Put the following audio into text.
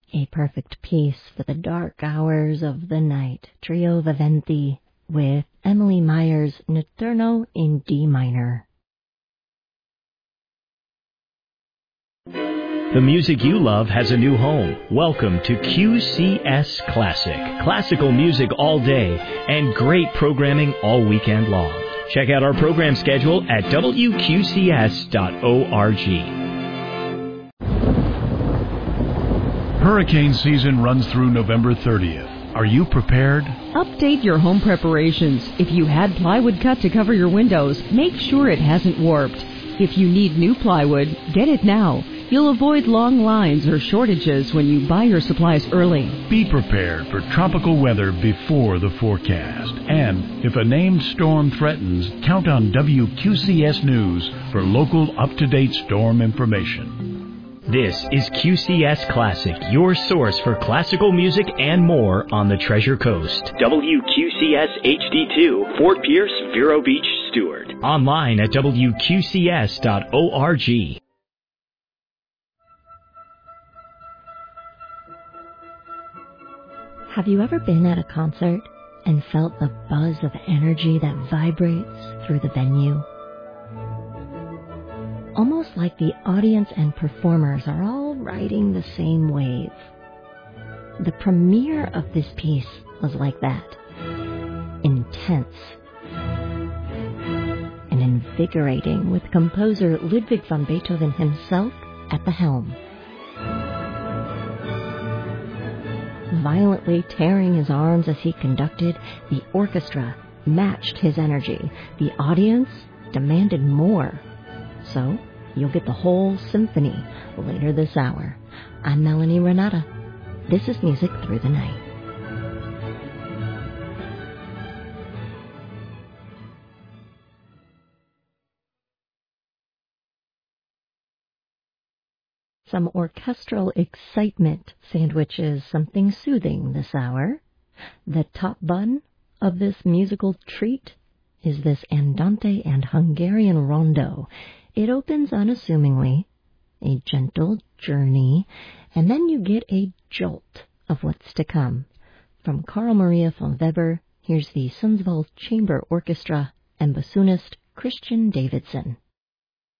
A perfect piece for the dark hours of the night. Trio Viventi with Emily Meyer's Notturno in D minor. The music you love has a new home. Welcome to QCS Classic. Classical music all day and great programming all weekend long. Check out our program schedule at wqcs.org. Hurricane season runs through November 30th. Are you prepared? Update your home preparations. If you had plywood cut to cover your windows, make sure it hasn't warped. If you need new plywood, get it now. You'll avoid long lines or shortages when you buy your supplies early. Be prepared for tropical weather before the forecast. And if a named storm threatens, count on WQCS News for local up-to-date storm information. This is QCS Classic, your source for classical music and more on the Treasure Coast. WQCS HD2, Fort Pierce, Vero Beach, Stewart. Online at WQCS.org. Have you ever been at a concert and felt the buzz of energy that vibrates through the venue? Almost like the audience and performers are all riding the same wave. The premiere of this piece was like that. Intense and invigorating, with composer Ludwig van Beethoven himself at the helm. Violently tearing his arms as he conducted, the orchestra matched his energy. The audience demanded more. So, you'll get the whole symphony later this hour. I'm Melanie Renata. This is Music Through the Night. Some orchestral excitement sandwiches something soothing this hour. The top bun of this musical treat is this Andante and Hungarian rondo. It opens unassumingly, a gentle journey, and then you get a jolt of what's to come. From Carl Maria von Weber, here's the Sundsvall Chamber Orchestra and bassoonist Christian Davidson.